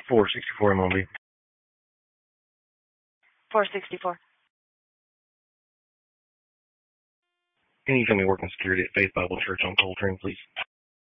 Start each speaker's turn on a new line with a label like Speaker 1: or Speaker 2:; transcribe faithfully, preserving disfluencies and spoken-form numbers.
Speaker 1: four sixty-four M L B.
Speaker 2: four sixty-four.
Speaker 1: Can you tell me working security at Faith Bible Church on Coltrane, please?